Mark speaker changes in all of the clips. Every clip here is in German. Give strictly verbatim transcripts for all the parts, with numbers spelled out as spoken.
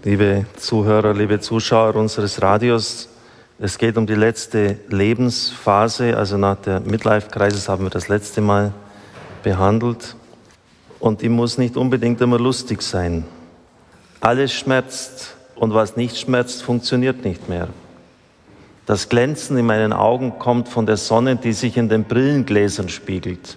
Speaker 1: Liebe Zuhörer, liebe Zuschauer unseres Radios, es geht um die letzte Lebensphase, also nach der Midlife-Crisis haben wir das letzte Mal behandelt. Und die muss nicht unbedingt immer lustig sein. Alles schmerzt und was nicht schmerzt, funktioniert nicht mehr. Das Glänzen in meinen Augen kommt von der Sonne, die sich in den Brillengläsern spiegelt.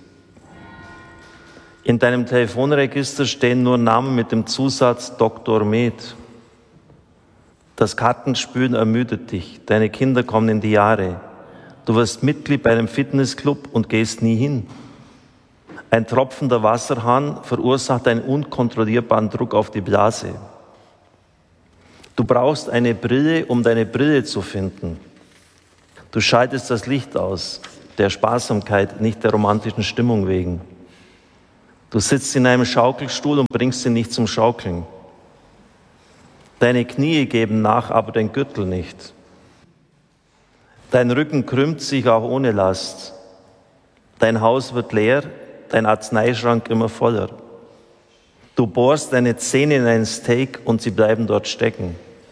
Speaker 1: In deinem Telefonregister stehen nur Namen mit dem Zusatz Doktor Med. Das Kartenspielen ermüdet dich, deine Kinder kommen in die Jahre. Du wirst Mitglied bei einem Fitnessclub und gehst nie hin. Ein tropfender Wasserhahn verursacht einen unkontrollierbaren Druck auf die Blase. Du brauchst eine Brille, um deine Brille zu finden. Du schaltest das Licht aus, der Sparsamkeit, nicht der romantischen Stimmung wegen. Du sitzt in einem Schaukelstuhl und bringst ihn nicht zum Schaukeln. Deine Knie geben nach, aber dein Gürtel nicht. Dein Rücken krümmt sich auch ohne Last. Dein Haus wird leer, dein Arzneischrank immer voller. Du bohrst deine Zähne in ein Steak und sie bleiben dort stecken.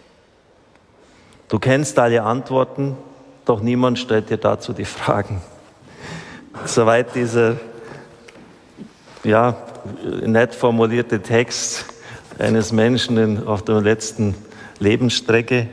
Speaker 1: Du kennst alle Antworten, doch niemand stellt dir dazu die Fragen. Soweit dieser ja, nett formulierte Text eines Menschen auf der letzten Lebensstrecke.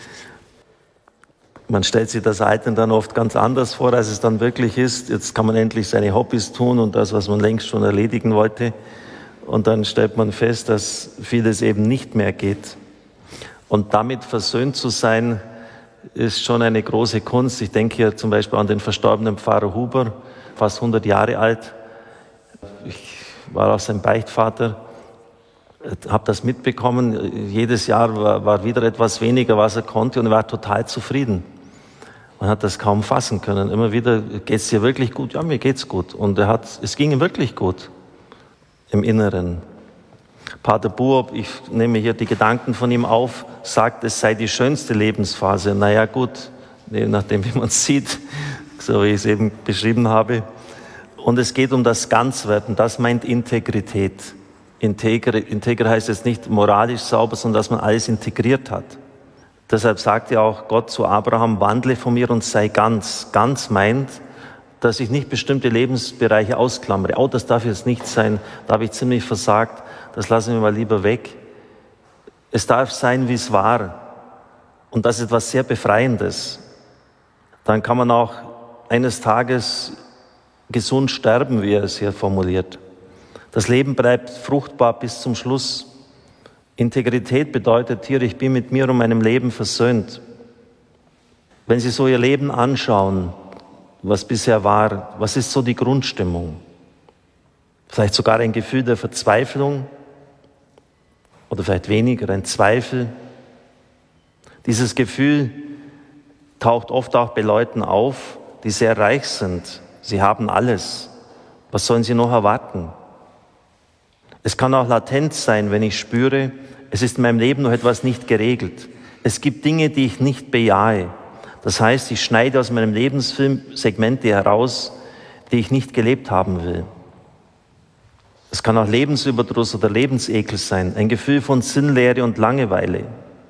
Speaker 1: Man stellt sich das Altern dann oft ganz anders vor, als es dann wirklich ist. Jetzt kann man endlich seine Hobbys tun und das, was man längst schon erledigen wollte. Und dann stellt man fest, dass vieles eben nicht mehr geht. Und damit versöhnt zu sein, ist schon eine große Kunst. Ich denke hier zum Beispiel an den verstorbenen Pfarrer Huber, fast hundert Jahre alt. Ich war auch sein Beichtvater, habe das mitbekommen. Jedes Jahr war, war wieder etwas weniger, was er konnte, und er war total zufrieden. Man hat das kaum fassen können. Immer wieder, geht's dir wirklich gut? Ja, mir geht's gut. Und er hat, es ging ihm wirklich gut im Inneren. Pater Buob, ich nehme hier die Gedanken von ihm auf, sagt, es sei die schönste Lebensphase. Naja, gut, je nachdem, wie man es sieht, so wie ich es eben beschrieben habe. Und es geht um das Ganzwerden, das meint Integrität. Integer, integer heißt jetzt nicht moralisch sauber, sondern dass man alles integriert hat. Deshalb sagt ja auch Gott zu Abraham, wandle von mir und sei ganz. Ganz meint, dass ich nicht bestimmte Lebensbereiche ausklammere. Oh, das darf jetzt nicht sein, da habe ich ziemlich versagt, das lassen wir mal lieber weg. Es darf sein, wie es war. Und das ist etwas sehr Befreiendes. Dann kann man auch eines Tages gesund sterben, wie er es hier formuliert. Das Leben bleibt fruchtbar bis zum Schluss. Integrität bedeutet hier, ich bin mit mir und meinem Leben versöhnt. Wenn Sie so Ihr Leben anschauen, was bisher war, was ist so die Grundstimmung? Vielleicht sogar ein Gefühl der Verzweiflung oder vielleicht weniger, ein Zweifel. Dieses Gefühl taucht oft auch bei Leuten auf, die sehr reich sind. Sie haben alles. Was sollen sie noch erwarten? Es kann auch latent sein, wenn ich spüre, es ist in meinem Leben noch etwas nicht geregelt. Es gibt Dinge, die ich nicht bejahe. Das heißt, ich schneide aus meinem Lebensfilm Segmente heraus, die ich nicht gelebt haben will. Es kann auch Lebensüberdruss oder Lebensekel sein, ein Gefühl von Sinnleere und Langeweile.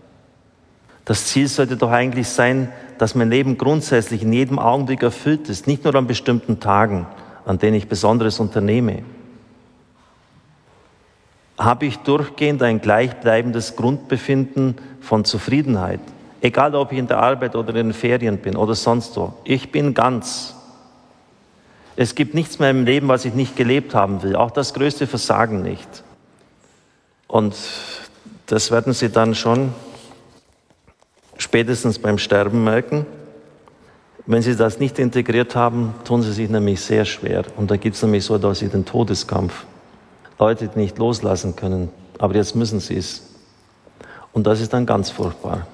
Speaker 1: Das Ziel sollte doch eigentlich sein, dass mein Leben grundsätzlich in jedem Augenblick erfüllt ist, nicht nur an bestimmten Tagen, an denen ich Besonderes unternehme. Habe ich durchgehend ein gleichbleibendes Grundbefinden von Zufriedenheit, egal ob ich in der Arbeit oder in den Ferien bin oder sonst wo. Ich bin ganz. Es gibt nichts mehr im Leben, was ich nicht gelebt haben will, auch das größte Versagen nicht. Und das werden Sie dann schon spätestens beim Sterben merken. Wenn Sie das nicht integriert haben, tun Sie sich nämlich sehr schwer. Und da gibt es nämlich so etwas wie den Todeskampf. Leute, die nicht loslassen können, aber jetzt müssen sie es. Und das ist dann ganz furchtbar.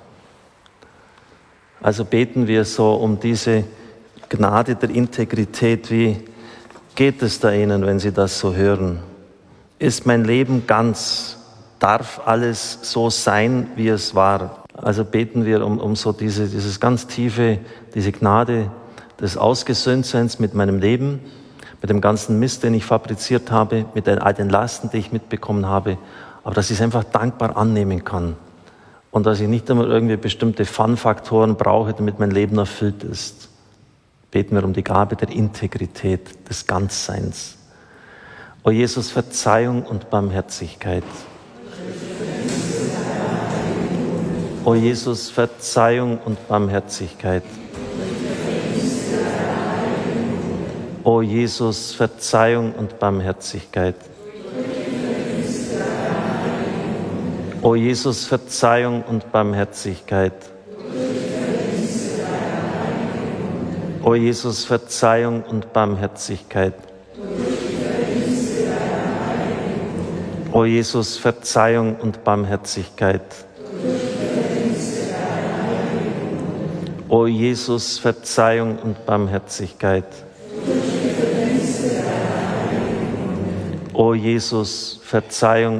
Speaker 1: Also beten wir so um diese Gnade der Integrität. Wie geht es da Ihnen, wenn Sie das so hören? Ist mein Leben ganz? Darf alles so sein, wie es war? Also beten wir um, um so diese, dieses ganz tiefe, diese Gnade des Ausgesöhntseins mit meinem Leben, mit dem ganzen Mist, den ich fabriziert habe, mit all den Lasten, die ich mitbekommen habe, aber dass ich es einfach dankbar annehmen kann, und dass ich nicht einmal irgendwie bestimmte Fun-Faktoren brauche, damit mein Leben erfüllt ist. Beten wir um die Gabe der Integrität, des Ganzseins. O Jesus, Verzeihung und Barmherzigkeit. O Jesus, Verzeihung und Barmherzigkeit. O Jesus, Verzeihung und Barmherzigkeit. O Jesus, Verzeihung und Barmherzigkeit. O Jesus, Verzeihung und Barmherzigkeit. O Jesus, Verzeihung und Barmherzigkeit. O Jesus, Verzeihung und Barmherzigkeit. O Jesus, Verzeihung